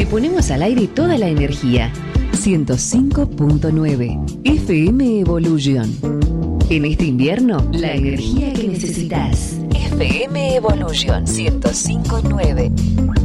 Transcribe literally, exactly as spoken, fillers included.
Te ponemos al aire toda la energía. ciento cinco punto nueve F M Evolution. En este invierno, la energía que necesitas. F M Evolution ciento cinco punto nueve.